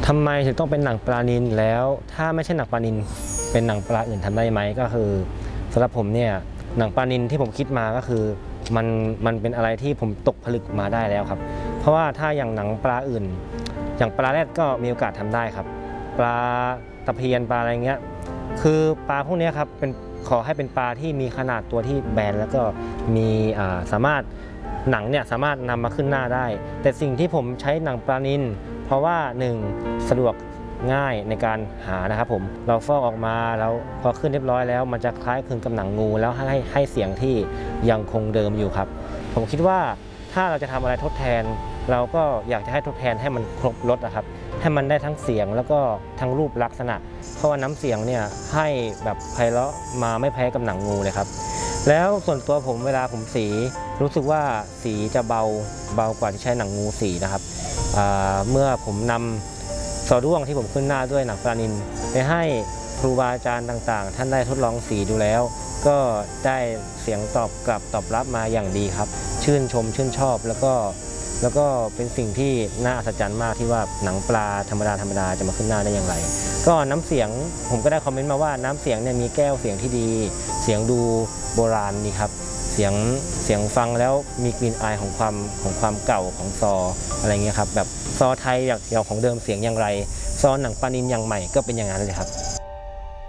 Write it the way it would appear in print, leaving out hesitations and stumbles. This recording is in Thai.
ทำไมถึงต้องเป็นหนังปลานิลแล้วถ้าไม่ใช่หนังปลานิลเป็นหนังปลาอื่นทำได้ไหมก็คือสำหรับผมเนี่ยหนังปลานิลที่ผมคิดมาก็คือมันเป็นอะไรที่ผมตกผลึกมาได้แล้วครับเพราะว่าถ้าอย่างหนังปลาอื่นอย่างปลาแรดก็มีโอกาสทำได้ครับปลาตะเพียนปลาอะไรเงี้ยคือปลาพวกนี้ครับเป็นขอให้เป็นปลาที่มีขนาดตัวที่แบนแล้วก็มีสามารถหนังเนี่ยสามารถนำมาขึ้นหน้าได้แต่สิ่งที่ผมใช้หนังปลานิลเพราะว่า1สะดวกง่ายในการหานะครับผมเราฟอกออกมาแล้วพอขึ้นเรียบร้อยแล้วมันจะคล้ายคลึงกับหนังงูแล้วให้เสียงที่ยังคงเดิมอยู่ครับผมคิดว่าถ้าเราจะทำอะไรทดแทนเราก็อยากจะให้ทดแทนให้มันครบรสนะครับให้มันได้ทั้งเสียงแล้วก็ทั้งรูปลักษณะเพราะว่าน้ำเสียงเนี่ยให้แบบไพเราะมาไม่แพ้กับหนังงูเลยครับแล้วส่วนตัวผมเวลาผมสีรู้สึกว่าสีจะเบากว่าที่ใช้หนังงูสีนะครับเมื่อผมนำซอด้วงที่ผมขึ้นหน้าด้วยหนังปลานิลไปให้ครูบาอาจารย์ต่างๆท่านได้ทดลองสีดูแล้วก็ได้เสียงตอบกลับตอบรับมาอย่างดีครับชื่นชมชื่นชอบแล้วก็เป็นสิ่งที่น่าอัศจรรย์มากที่ว่าหนังปลาธรรมดาจะมาขึ้นหน้าได้อย่างไรก็น้ำเสียงผมก็ได้คอมเมนต์มาว่าน้ำเสียงเนี่ยมีแก้วเสียงที่ดีเสียงดูโบราณดีครับเสียงฟังแล้วมีกลิ่นอายของความเก่าของซออะไรเงี้ยครับแบบซอไทยอย่างของเดิมเสียงอย่างไรซอหนังปลานิลอย่างใหม่ก็เป็นอย่างนั้นเลยครับ